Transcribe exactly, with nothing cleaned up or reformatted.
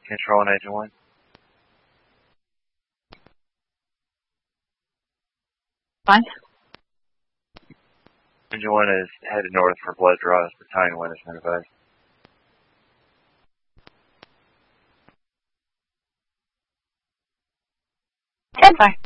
Control on Agent one. Fine. Agent one is headed north for Blood Draw. Battalion one is been advised. Stand by.